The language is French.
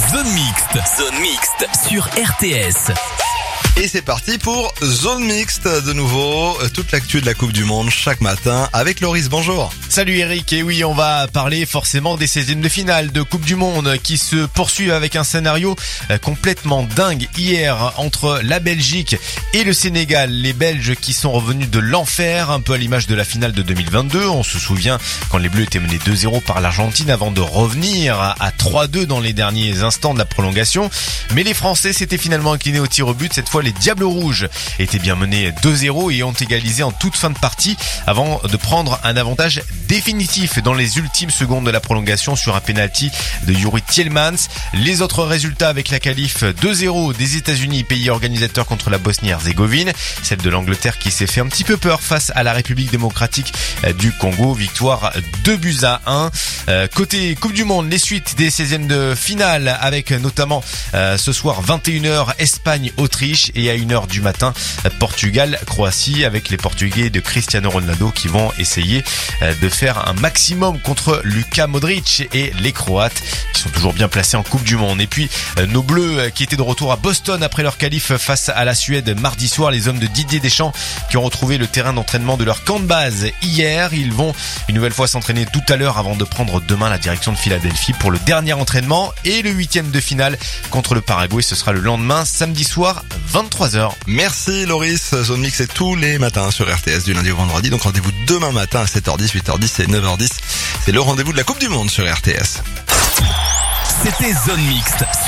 Zone mixte sur RTS. Et c'est parti pour Zone Mixte de nouveau, toute l'actu de la Coupe du Monde chaque matin avec Loris, bonjour. Salut Eric, et oui on va parler forcément des 16e de finale de Coupe du Monde qui se poursuivent avec un scénario complètement dingue hier entre la Belgique et le Sénégal. Les Belges qui sont revenus de l'enfer, un peu à l'image de la finale de 2022, on se souvient quand les Bleus étaient menés 2-0 par l'Argentine avant de revenir à 3-2 dans les derniers instants de la prolongation. Mais les Français s'étaient finalement inclinés au tir au but, cette fois les Diables Rouges étaient bien menés 2-0 et ont égalisé en toute fin de partie avant de prendre un avantage définitif dans les ultimes secondes de la prolongation sur un penalty de Youri Tielemans. Les autres résultats avec la qualif 2-0 des États-Unis, pays organisateur contre la Bosnie-Herzégovine, celle de l'Angleterre qui s'est fait un petit peu peur face à la République démocratique du Congo, victoire 2-1. Côté Coupe du Monde, les suites des 16e de finale avec notamment ce soir 21h Espagne-Autriche et à 1h du matin Portugal-Croatie avec les Portugais de Cristiano Ronaldo qui vont essayer de faire un maximum contre Luka Modric et les Croates qui sont toujours bien placés en Coupe du Monde. Et puis nos Bleus qui étaient de retour à Boston après leur qualif face à la Suède mardi soir, les hommes de Didier Deschamps qui ont retrouvé le terrain d'entraînement de leur camp de base hier. Ils vont une nouvelle fois s'entraîner tout à l'heure avant de prendre demain la direction de Philadelphie pour le dernier entraînement et le 8e de finale contre le Paraguay. Ce sera le lendemain, samedi soir, 23h. Merci Loris, Zone Mixte c'est tous les matins sur RTS du lundi au vendredi, donc rendez-vous demain matin à 7h10, 8h10 et 9h10. C'est le rendez-vous de la Coupe du Monde sur RTS. C'était Zone Mixte